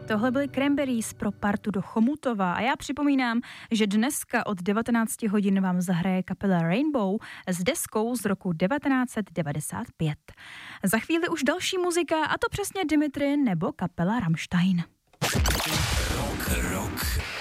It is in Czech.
Tohle byly Cranberries pro partu do Chomutova a já připomínám, že dneska od 19 hodin vám zahraje kapela Rainbow s deskou z roku 1995. Za chvíli už další muzika, a to přesně Dimitri nebo kapela Rammstein. Rock.